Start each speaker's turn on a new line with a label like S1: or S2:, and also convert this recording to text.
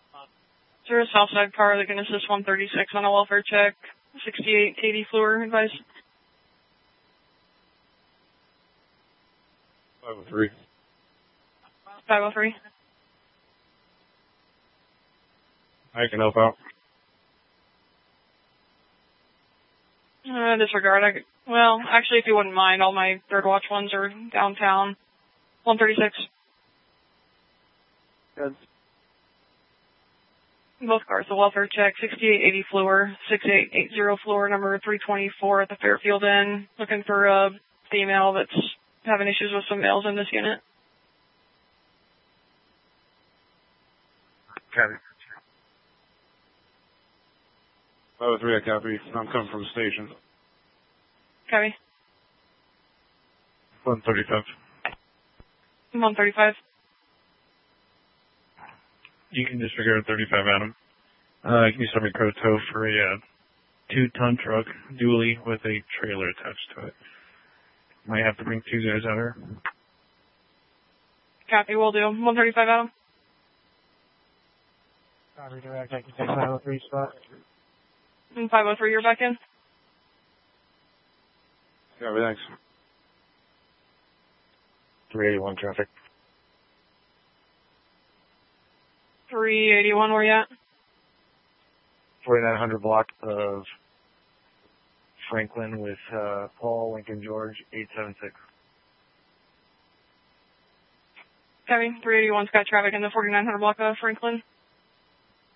S1: Zero Southside car that can assist 136 on a welfare check. 6880 Fluor, advice.
S2: 503.
S1: 503.
S2: I can help out.
S1: Disregard. Well, actually, if you wouldn't mind, all my third watch ones are downtown. 136.
S2: Good.
S1: Both cars, the welfare check, 6880 Fluor, 6880 Fluor, number 324 at the Fairfield Inn. Looking for a female that's having issues with some males in this unit.
S2: Copy. 503, I copy. I'm coming from the station.
S1: Copy.
S2: 135.
S1: 135.
S2: You can disregard 35, Adam. Can you send me Crow Tow for a 2-ton truck, dually, with a trailer attached to it? Might have to bring 2 guys out here.
S1: Copy, will do. 135, Adam.
S3: Copy, direct. I can take 503 spot.
S1: 503, you're back in?
S2: Copy, thanks. 381 traffic.
S1: 381, where you at?
S2: 4900 block of Franklin with Paul, Lincoln, George, 876.
S1: Copy, 381's got traffic in the 4900 block of Franklin.